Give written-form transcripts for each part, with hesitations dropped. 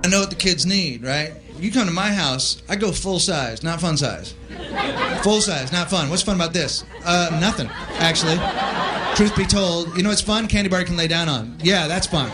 I know what the kids need, right? You come to my house, I go full size, not fun size. Full size, not fun. What's fun about this? Nothing, actually. Truth be told, you know what's fun? Candy bar you can lay down on. Yeah, that's fun.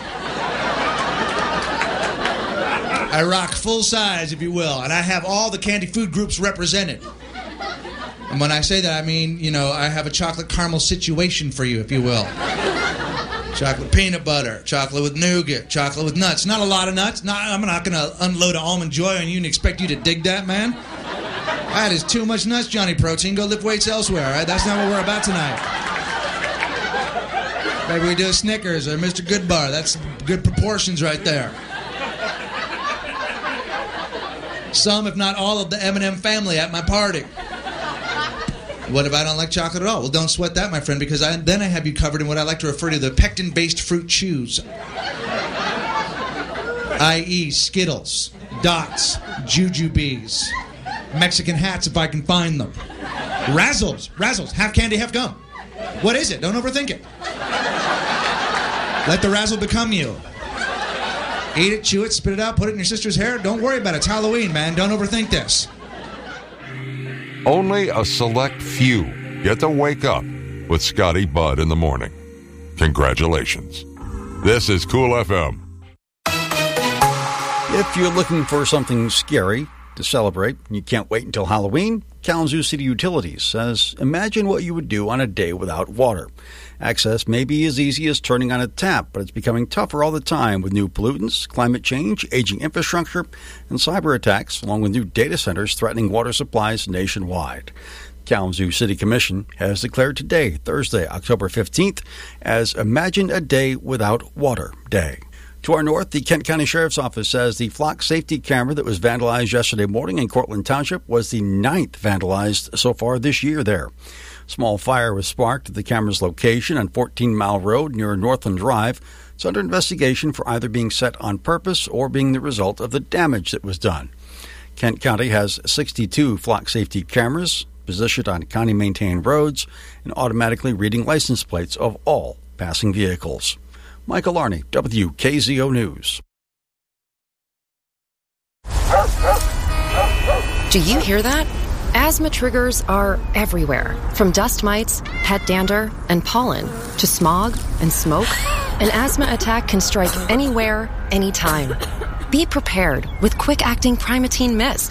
I rock full size, if you will, and I have all the candy food groups represented. And when I say that, I mean, you know, I have a chocolate caramel situation for you, if you will. Chocolate peanut butter, chocolate with nougat, chocolate with nuts. Not a lot of nuts. I'm not going to unload an Almond Joy on you and expect you to dig that, man. That is too much nuts, Johnny Protein. Go lift weights elsewhere, all right? That's not what we're about tonight. Maybe we do a Snickers or Mr. Goodbar. That's good proportions right there. Some, if not all, of the M&M family at my party. What if I don't like chocolate at all? Well, don't sweat that, my friend, because then I have you covered in what I like to refer to the pectin-based fruit chews. I.e. Skittles, Dots, Jujubes, Mexican hats if I can find them. Razzles, half candy, half gum. What is it? Don't overthink it. Let the razzle become you. Eat it, chew it, spit it out, put it in your sister's hair. Don't worry about it. It's Halloween, man. Don't overthink this. Only a select few get to wake up with Scotty Budd in the morning. Congratulations. This is Cool FM. If you're looking for something scary to celebrate and you can't wait until Halloween, Kalamazoo City Utilities says, imagine what you would do on a day without water. Access may be as easy as turning on a tap, but it's becoming tougher all the time with new pollutants, climate change, aging infrastructure, and cyber attacks, along with new data centers threatening water supplies nationwide. Kalamazoo City Commission has declared today, Thursday, October 15th, as Imagine a Day Without Water Day. To our north, the Kent County Sheriff's Office says the flock safety camera that was vandalized yesterday morning in Cortland Township was the 9th vandalized so far this year there. Small fire was sparked at the camera's location on 14 Mile Road near Northland Drive. It's under investigation for either being set on purpose or being the result of the damage that was done. Kent County has 62 flock safety cameras positioned on county-maintained roads and automatically reading license plates of all passing vehicles. Michael Arney, WKZO News. Do you hear that? Asthma triggers are everywhere, from dust mites, pet dander, and pollen, to smog and smoke. An asthma attack can strike anywhere, anytime. Be prepared with quick-acting Primatene Mist.